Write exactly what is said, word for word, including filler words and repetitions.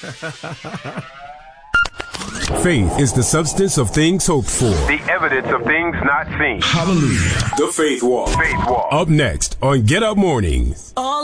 Faith is the substance of things hoped for. The evidence of things not seen. Hallelujah. The Faith Walk. Faith Walk. Up next on Get Up Mornings. All